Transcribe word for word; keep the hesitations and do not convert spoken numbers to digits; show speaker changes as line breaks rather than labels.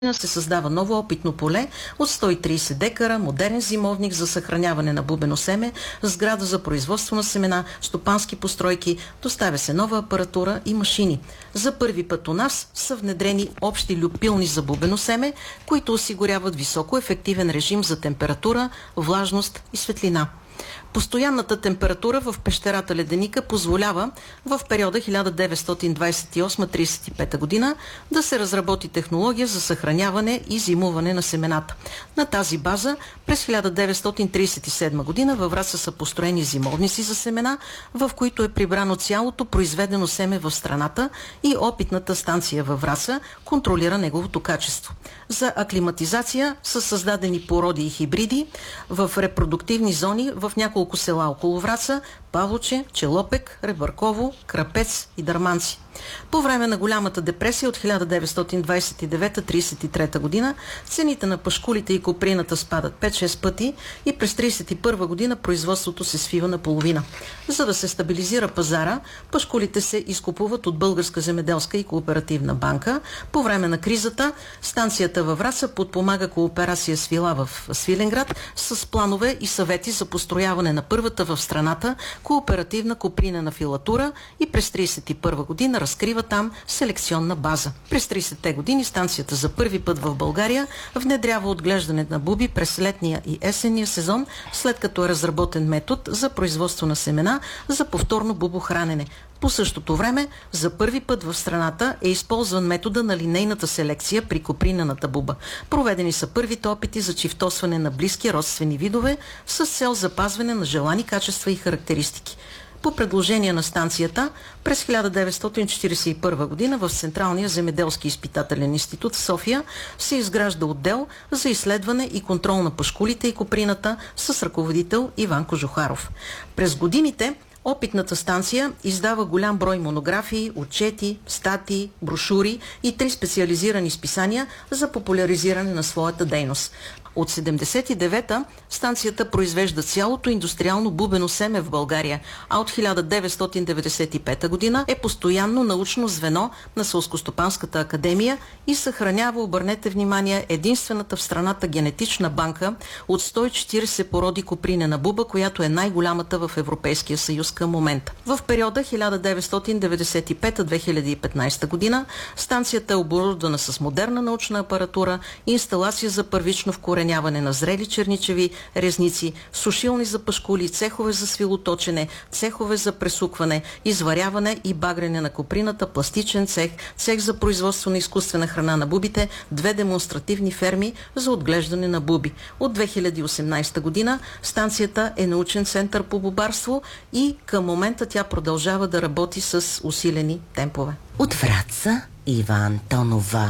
се създава ново опитно поле от сто и трийсет декара, модерен зимовник за съхраняване на бубено семе, сграда за производство на семена, стопански постройки, доставя се нова апаратура и машини. За първи път у нас са внедрени общи люпилни за бубено семе, които осигуряват високо ефективен режим за температура, влажност и светлина. Постоянната температура в пещерата Леденика позволява в периода хиляда деветстотин двадесет и осма до тридесет и пета година да се разработи технология за съхраняване и зимуване на семената. На тази база през хиляда деветстотин тридесет и седма година във Враца са построени зимовници за семена, в които е прибрано цялото произведено семе в страната и опитната станция във Враца контролира неговото качество. За аклиматизация са създадени породи и хибриди в репродуктивни зони в няколко села около Враца: Павлоче, Челопек, Ребърково, Крапец и Дърманци. По време на голямата депресия от хиляда деветстотин двадесет и девета до тридесет и трета година цените на пашкулите и коприната спадат пет-шест пъти и през тридесет и първа година производството се свива на половина. За да се стабилизира пазара, пашкулите се изкупуват от Българска земеделска и кооперативна банка. По време на кризата станцията във Враца подпомага кооперация Свила в Свиленград с планове и съвети за построяване на първата в страната кооперативна копринена филатура и през тридесет и първа година разкрива там селекционна база. През тридесетте години станцията за първи път в България внедрява отглеждане на буби през летния и есенния сезон, след като е разработен метод за производство на семена за повторно бубохранене. По същото време, за първи път в страната е използван метода на линейната селекция при копринената буба. Проведени са първите опити за чифтосване на близки родствени видове с цел запазване на желани качества и характеристики. По предложение на станцията, през хиляда деветстотин четиридесет и първа година в Централния земеделски изпитателен институт в София се изгражда отдел за изследване и контрол на пашкулите и коприната с ръководител Иван Кожухаров. През годините опитната станция издава голям брой монографии, отчети, статии, брошури и три специализирани списания за популяризиране на своята дейност. От седемдесет и девета станцията произвежда цялото индустриално бубено семе в България, а от хиляда деветстотин деветдесет и пета година е постоянно научно звено на Селскостопанската академия и съхранява, обърнете внимание, единствената в страната генетична банка от сто и четиридесет породи копринена буба, която е най-голямата в Европейския съюз към момента. В периода хиляда деветстотин деветдесет и пета до две хиляди и петнадесета година станцията е оборудвана с модерна научна апаратура, инсталация за първично вкореняване на зрели черничеви резници, сушилни за пашкули, цехове за свилоточене, цехове за пресукване, изваряване и багрене на коприната, пластичен цех, цех за производство на изкуствена храна на бубите, две демонстративни ферми за отглеждане на буби. От две хиляди и осемнадесета година станцията е научен център по бубарство и към момента тя продължава да работи с усилени темпове.
От Враца Ива Антонова.